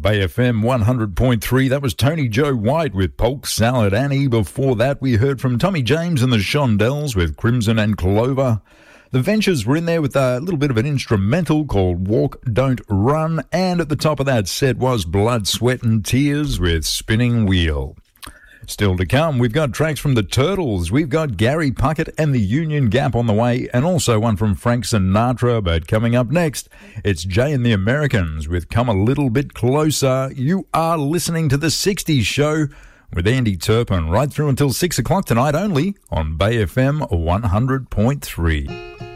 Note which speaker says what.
Speaker 1: Bay FM 100.3. That was Tony Joe White with Polk Salad Annie. Before that, we heard from Tommy James and the Shondells with Crimson and Clover. The Ventures were in there with a little bit of an instrumental called Walk, Don't Run. And at the top of that set was Blood, Sweat and Tears with Spinning Wheel. Still to come, we've got tracks from the Turtles, we've got Gary Puckett and the Union Gap on the way, and also one from Frank Sinatra. But coming up next, it's Jay and the Americans with Come a Little Bit Closer. You are listening to The 60s Show with Andy Turpin right through until 6 o'clock tonight only on Bay FM 100.3.